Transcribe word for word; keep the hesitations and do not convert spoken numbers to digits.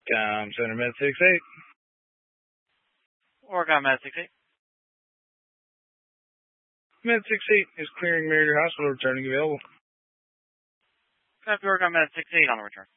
Com Center Med six eight. Oregon Med six eight. Med six eight is clearing Merritt Hospital, returning available. Copy Oregon Med six eight on the return.